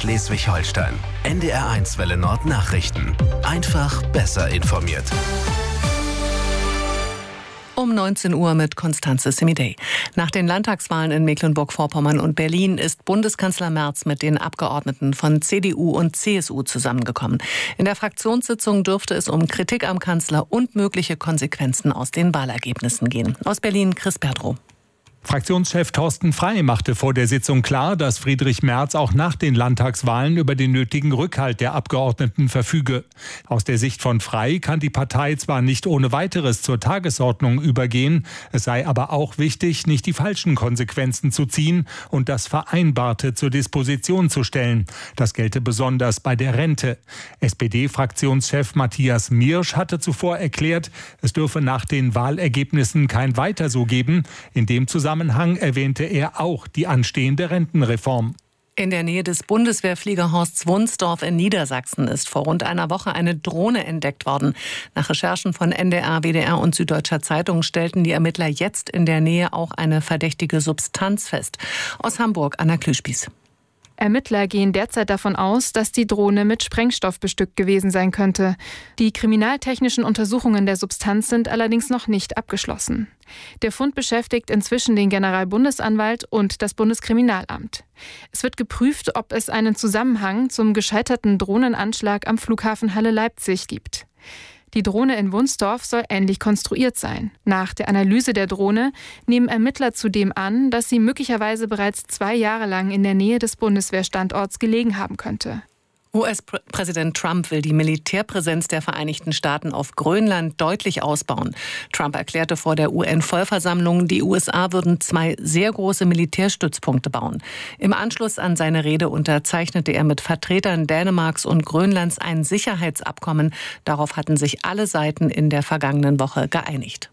Schleswig-Holstein. NDR1 Welle Nord Nachrichten. Einfach besser informiert. Um 19 Uhr mit Constanze Semidey. Nach den Landtagswahlen in Mecklenburg-Vorpommern und Berlin ist Bundeskanzler Merz mit den Abgeordneten von CDU und CSU zusammengekommen. In der Fraktionssitzung dürfte es um Kritik am Kanzler und mögliche Konsequenzen aus den Wahlergebnissen gehen. Aus Berlin Chris Perdrow. Fraktionschef Thorsten Frey machte vor der Sitzung klar, dass Friedrich Merz auch nach den Landtagswahlen über den nötigen Rückhalt der Abgeordneten verfüge. Aus der Sicht von Frey kann die Partei zwar nicht ohne weiteres zur Tagesordnung übergehen, es sei aber auch wichtig, nicht die falschen Konsequenzen zu ziehen und das Vereinbarte zur Disposition zu stellen. Das gelte besonders bei der Rente. SPD-Fraktionschef Matthias Miersch hatte zuvor erklärt, es dürfe nach den Wahlergebnissen kein Weiter so geben. In dem Zusammenhang erwähnte er auch die anstehende Rentenreform. In der Nähe des Bundeswehrfliegerhorsts Wunsdorf in Niedersachsen ist vor rund einer Woche eine Drohne entdeckt worden. Nach Recherchen von NDR, WDR und Süddeutscher Zeitung stellten die Ermittler jetzt in der Nähe auch eine verdächtige Substanz fest. Aus Hamburg, Anna Klüspieß. Ermittler gehen derzeit davon aus, dass die Drohne mit Sprengstoff bestückt gewesen sein könnte. Die kriminaltechnischen Untersuchungen der Substanz sind allerdings noch nicht abgeschlossen. Der Fund beschäftigt inzwischen den Generalbundesanwalt und das Bundeskriminalamt. Es wird geprüft, ob es einen Zusammenhang zum gescheiterten Drohnenanschlag am Flughafen Halle-Leipzig gibt. Die Drohne in Wunsdorf soll ähnlich konstruiert sein. Nach der Analyse der Drohne nehmen Ermittler zudem an, dass sie möglicherweise bereits 2 Jahre lang in der Nähe des Bundeswehrstandorts gelegen haben könnte. US-Präsident Trump will die Militärpräsenz der Vereinigten Staaten auf Grönland deutlich ausbauen. Trump erklärte vor der UN-Vollversammlung, die USA würden 2 sehr große Militärstützpunkte bauen. Im Anschluss an seine Rede unterzeichnete er mit Vertretern Dänemarks und Grönlands ein Sicherheitsabkommen. Darauf hatten sich alle Seiten in der vergangenen Woche geeinigt.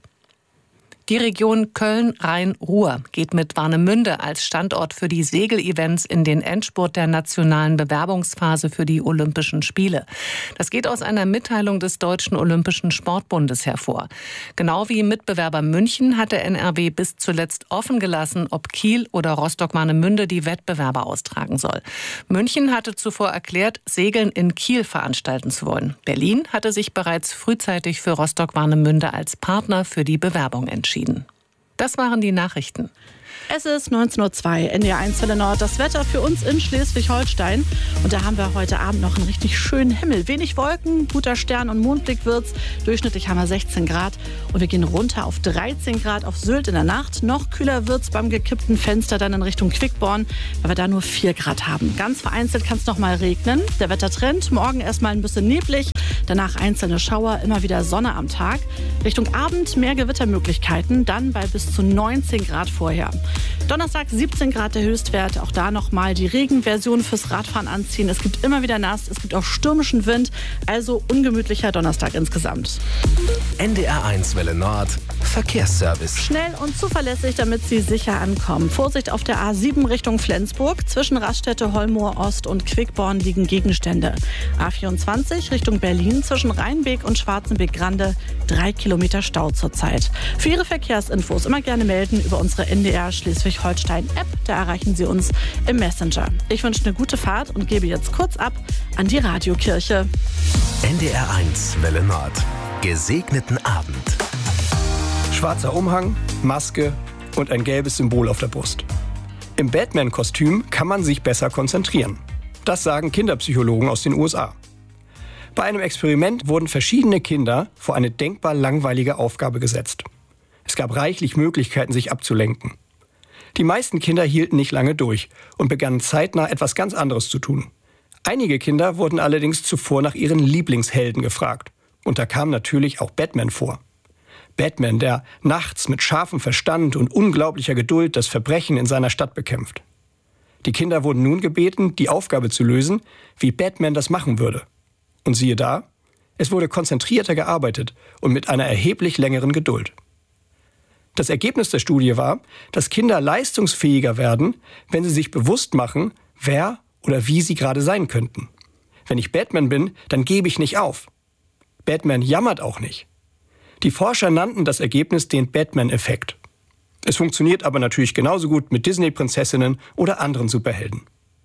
Die Region Köln-Rhein-Ruhr geht mit Warnemünde als Standort für die Segelevents in den Endspurt der nationalen Bewerbungsphase für die Olympischen Spiele. Das geht aus einer Mitteilung des Deutschen Olympischen Sportbundes hervor. Genau wie Mitbewerber München hat der NRW bis zuletzt offen gelassen, ob Kiel oder Rostock-Warnemünde die Wettbewerbe austragen soll. München hatte zuvor erklärt, Segeln in Kiel veranstalten zu wollen. Berlin hatte sich bereits frühzeitig für Rostock-Warnemünde als Partner für die Bewerbung entschieden. Das waren die Nachrichten. Es ist 19:02 Uhr, NDR1 Welle Nord. Das Wetter für uns in Schleswig-Holstein. Und da haben wir heute Abend noch einen richtig schönen Himmel. Wenig Wolken, guter Stern- und Mondblick wird's. Durchschnittlich haben wir 16 Grad. Und wir gehen runter auf 13 Grad auf Sylt in der Nacht. Noch kühler wird's beim gekippten Fenster dann in Richtung Quickborn, weil wir da nur 4 Grad haben. Ganz vereinzelt kann es noch mal regnen. Der Wettertrend, morgen erstmal ein bisschen neblig. Danach einzelne Schauer, immer wieder Sonne am Tag. Richtung Abend mehr Gewittermöglichkeiten, dann bei bis zu 19 Grad vorher. Donnerstag 17 Grad der Höchstwert. Auch da nochmal die Regenversion fürs Radfahren anziehen. Es gibt immer wieder nass, es gibt auch stürmischen Wind. Also ungemütlicher Donnerstag insgesamt. NDR1 Welle Nord Verkehrsservice. Schnell und zuverlässig, damit Sie sicher ankommen. Vorsicht auf der A7 Richtung Flensburg. Zwischen Raststätte, Holmoor Ost und Quickborn liegen Gegenstände. A24 Richtung Berlin zwischen Rheinbeek und Schwarzenbeek-Grande 3 Kilometer Stau zurzeit. Für Ihre Verkehrsinfos immer gerne melden über unsere NDR Schleswig-Holstein-App. Da erreichen Sie uns im Messenger. Ich wünsche eine gute Fahrt und gebe jetzt kurz ab an die Radiokirche. NDR1 Welle Nord. Gesegneten Abend. Schwarzer Umhang, Maske und ein gelbes Symbol auf der Brust. Im Batman-Kostüm kann man sich besser konzentrieren. Das sagen Kinderpsychologen aus den USA. Bei einem Experiment wurden verschiedene Kinder vor eine denkbar langweilige Aufgabe gesetzt. Es gab reichlich Möglichkeiten, sich abzulenken. Die meisten Kinder hielten nicht lange durch und begannen zeitnah etwas ganz anderes zu tun. Einige Kinder wurden allerdings zuvor nach ihren Lieblingshelden gefragt. Und da kam natürlich auch Batman vor. Batman, der nachts mit scharfem Verstand und unglaublicher Geduld das Verbrechen in seiner Stadt bekämpft. Die Kinder wurden nun gebeten, die Aufgabe zu lösen, wie Batman das machen würde. Und siehe da, es wurde konzentrierter gearbeitet und mit einer erheblich längeren Geduld. Das Ergebnis der Studie war, dass Kinder leistungsfähiger werden, wenn sie sich bewusst machen, wer oder wie sie gerade sein könnten. Wenn ich Batman bin, dann gebe ich nicht auf. Batman jammert auch nicht. Die Forscher nannten das Ergebnis den Batman-Effekt. Es funktioniert aber natürlich genauso gut mit Disney-Prinzessinnen oder anderen Superhelden.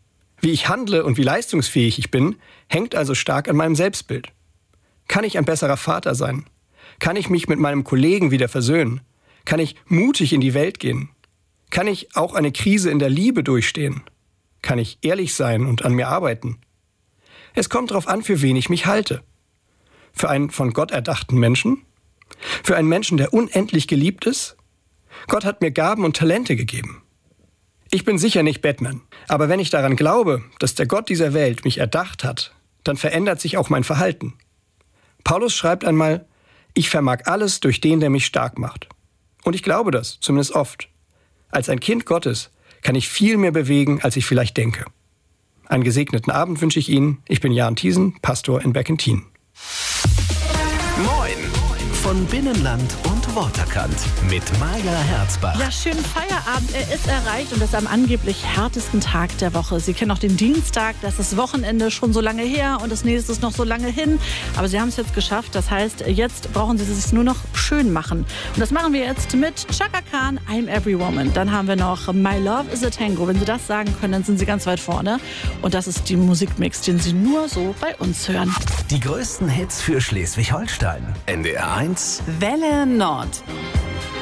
Wie ich handle und wie leistungsfähig ich bin, hängt also stark an meinem Selbstbild. Kann ich ein besserer Vater sein? Kann ich mich mit meinem Kollegen wieder versöhnen? Kann ich mutig in die Welt gehen? Kann ich auch eine Krise in der Liebe durchstehen? Kann ich ehrlich sein und an mir arbeiten? Es kommt darauf an, für wen ich mich halte. Für einen von Gott erdachten Menschen? Für einen Menschen, der unendlich geliebt ist? Gott hat mir Gaben und Talente gegeben. Ich bin sicher nicht Batman, aber wenn ich daran glaube, dass der Gott dieser Welt mich erdacht hat, dann verändert sich auch mein Verhalten. Paulus schreibt einmal, ich vermag alles durch den, der mich stark macht. Und ich glaube das, zumindest oft. Als ein Kind Gottes kann ich viel mehr bewegen, als ich vielleicht denke. Einen gesegneten Abend wünsche ich Ihnen. Ich bin Jan Thiesen, Pastor in Beckentien. Moin! Von Binnenland und Waterkant mit Maja Herzbach. Ja, schönen Feierabend. Er ist erreicht und das am angeblich härtesten Tag der Woche. Sie kennen auch den Dienstag, das ist Wochenende schon so lange her und das nächste ist noch so lange hin. Aber Sie haben es jetzt geschafft. Das heißt, jetzt brauchen Sie es nur noch schön machen. Und das machen wir jetzt mit Chaka Khan, I'm Every Woman. Dann haben wir noch My Love is a Tango. Wenn Sie das sagen können, dann sind Sie ganz weit vorne. Und das ist die Musikmix, den Sie nur so bei uns hören. Die größten Hits für Schleswig-Holstein. NDR 1 Welle Nord.